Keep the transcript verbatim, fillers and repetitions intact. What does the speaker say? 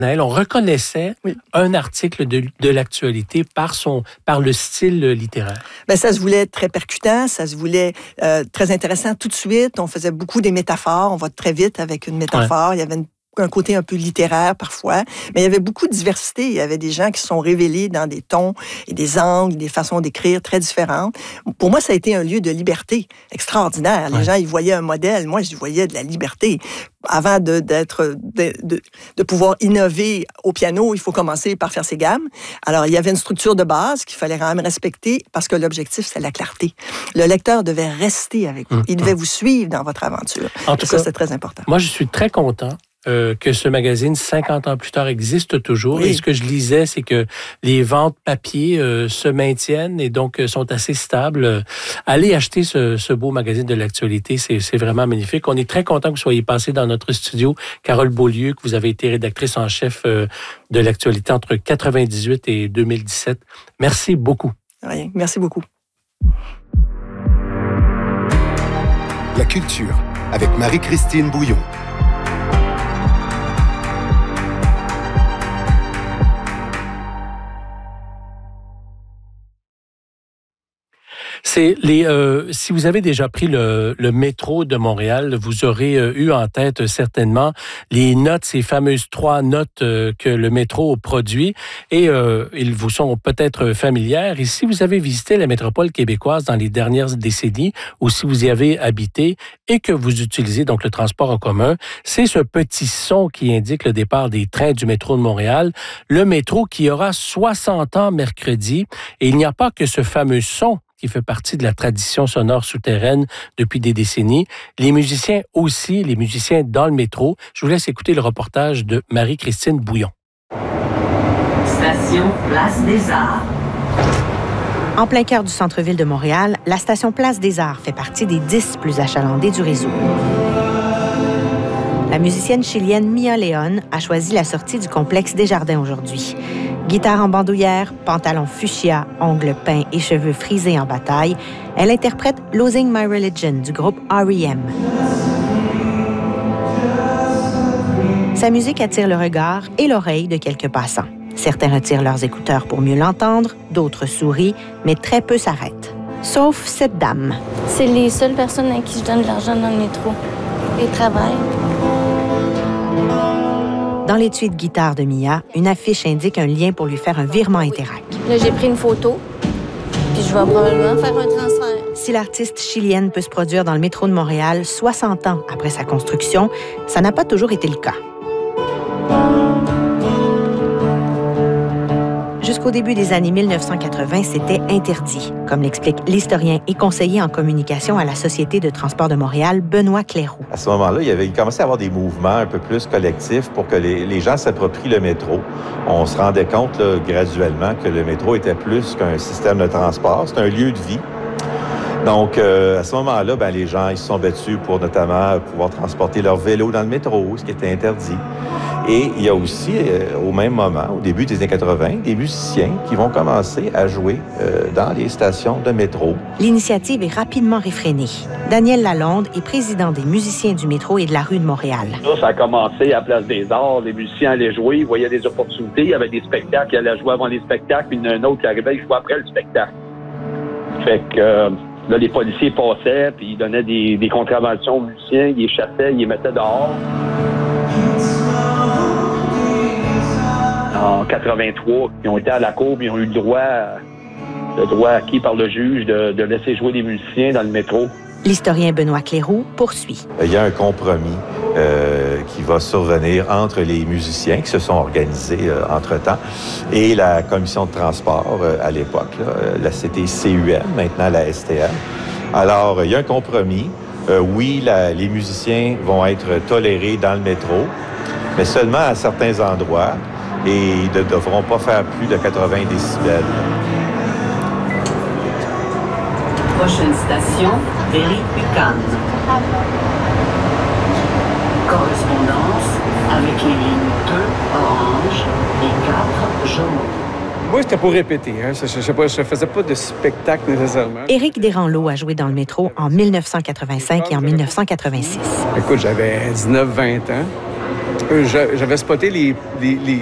On reconnaissait oui. un article de, de l'actualité par, son, par le style littéraire. Bien, ça se voulait très percutant, ça se voulait euh, très intéressant tout de suite. On faisait beaucoup des métaphores, on va très vite avec une métaphore. Ouais. Il y avait une un côté un peu littéraire parfois, mais il y avait beaucoup de diversité. Il y avait des gens qui se sont révélés dans des tons et des angles, des façons d'écrire très différentes. Pour moi, ça a été un lieu de liberté extraordinaire. Les ouais. gens, ils voyaient un modèle. Moi, je voyais de la liberté. Avant de, d'être, de, de, de pouvoir innover au piano, il faut commencer par faire ses gammes. Alors, il y avait une structure de base qu'il fallait quand même respecter parce que l'objectif, c'est la clarté. Le lecteur devait rester avec vous. Il devait vous suivre dans votre aventure. En tout et ça, cas, c'est très important. Moi, je suis très content Euh, que ce magazine, cinquante ans plus tard, existe toujours. Oui. Et ce que je lisais, c'est que les ventes papier euh, se maintiennent et donc euh, sont assez stables. Allez acheter ce, ce beau magazine de l'actualité, c'est, c'est vraiment magnifique. On est très content que vous soyez passé dans notre studio. Carole Beaulieu, que vous avez été rédactrice en chef euh, de l'actualité entre quatre-vingt-dix-huit et deux mille dix-sept. Merci beaucoup. Rien. Merci beaucoup. La culture, avec Marie-Christine Bouillon. C'est les. Euh, si vous avez déjà pris le, le métro de Montréal, vous aurez euh, eu en tête certainement les notes, ces fameuses trois notes euh, que le métro produit, et euh, ils vous sont peut-être familières. Et si vous avez visité la métropole québécoise dans les dernières décennies, ou si vous y avez habité et que vous utilisez donc le transport en commun, c'est ce petit son qui indique le départ des trains du métro de Montréal. Le métro qui aura soixante ans mercredi, et il n'y a pas que ce fameux son qui fait partie de la tradition sonore souterraine depuis des décennies. Les musiciens aussi, les musiciens dans le métro. Je vous laisse écouter le reportage de Marie-Christine Bouillon. Station Place des Arts. En plein cœur du centre-ville de Montréal, la station Place des Arts fait partie des dix plus achalandées du réseau. La musicienne chilienne Mia León a choisi la sortie du complexe Desjardins aujourd'hui. Guitare en bandoulière, pantalon fuchsia, ongles peints et cheveux frisés en bataille, elle interprète Losing My Religion du groupe R E M. Sa musique attire le regard et l'oreille de quelques passants. Certains retirent leurs écouteurs pour mieux l'entendre, d'autres sourient, mais très peu s'arrêtent. Sauf cette dame. C'est les seules personnes à qui je donne de l'argent dans le métro. Ils travaillent. Dans l'étui de guitare de Mia, une affiche indique un lien pour lui faire un virement Interac. Là, j'ai pris une photo, puis je vais probablement faire un transfert. Si l'artiste chilienne peut se produire dans le métro de Montréal soixante ans après sa construction, ça n'a pas toujours été le cas. Jusqu'au début des années mille neuf cent quatre-vingts, c'était interdit, comme l'explique l'historien et conseiller en communication à la Société de transport de Montréal, Benoît Clairoux. À ce moment-là, il y avait il commençait à avoir des mouvements un peu plus collectifs pour que les, les gens s'approprient le métro. On se rendait compte là, graduellement que le métro était plus qu'un système de transport, c'est un lieu de vie. Donc, euh, à ce moment-là, ben, les gens ils se sont battus pour notamment pouvoir transporter leur vélo dans le métro, ce qui était interdit. Et il y a aussi, euh, au même moment, au début des années quatre-vingts, des musiciens qui vont commencer à jouer euh, dans les stations de métro. L'initiative est rapidement réfrénée. Daniel Lalonde est président des musiciens du métro et de la rue de Montréal. Ça, ça a commencé à Place des Arts. Les musiciens allaient jouer, ils voyaient des opportunités. Il y avait des spectacles, ils allaient jouer avant les spectacles, puis un autre qui arrivait, il jouait après le spectacle. Fait que... Euh, Là, les policiers passaient, puis ils donnaient des, des contraventions aux musiciens, ils les chassaient, ils les mettaient dehors. En quatre-vingt-trois, ils ont été à la cour, puis ils ont eu le droit, le droit acquis par le juge de, de laisser jouer des musiciens dans le métro. L'historien Benoît Clairoux poursuit. Il y a un compromis euh, qui va survenir entre les musiciens qui se sont organisés euh, entre-temps et la commission de transport euh, à l'époque. Là, la c'était C U M, maintenant la S T M. Alors, il y a un compromis. Euh, oui, la, les musiciens vont être tolérés dans le métro, mais seulement à certains endroits et ils ne devront pas faire plus de quatre-vingts décibels. Prochaine station, Berry-UQAM. Correspondance avec les lignes deux orange et quatre jaune. Moi, c'était pour répéter. Hein. Je ne sais pas, je faisais pas de spectacle nécessairement. Éric Desranleau a joué dans le métro en dix-neuf cent quatre-vingt-cinq et en dix-neuf cent quatre-vingt-six. Écoute, j'avais dix-neuf vingt ans. Euh, j'a- J'avais spoté les, les, les